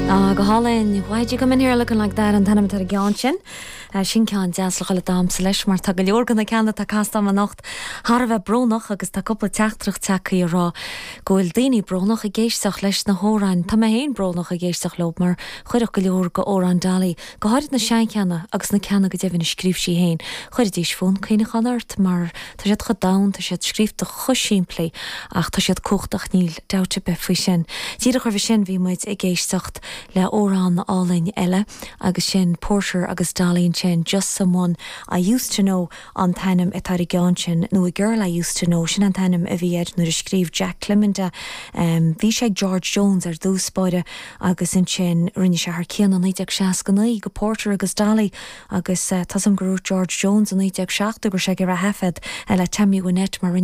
Go hálainn bhaide go minhéir looking like that an tanam tar a gceann sin ceann deaslach le dámsa leis mar tá go leor ganna ceanna tá casta am nacht Har bheith brónach agus tá coppla teachtrach teacha i rá gohfuil daoine brónach a géisteach leis na hórain Tá mé héon brónach a géisteach lob mar chuireach go leor go órán dalí go háirid na sein ceanna agus na ceanna go déhann scríb sí héin chuir díos fón chuoine chanart mar tá siad chu dam tá siad scríbta chuisiimplí ach tá siad cuachtach níl dáte be faoi sin Díad chuir sin bhí muid i géisteacht le órán álainn eile agus sin Porter agus Darlene sin just someone I used to know an tainnim i tar i gceann sin nó a girl I used to know sin an tainnim a bhí nuair a scríb Jack Clementa bhí sé George Jones ar dús spáide agus in sin rinne sé ar céan an 1969 go Porter agus Darlene agus tasam gurú George Jones an 1970 gur sé gur a hefed le Tammy Wynette mar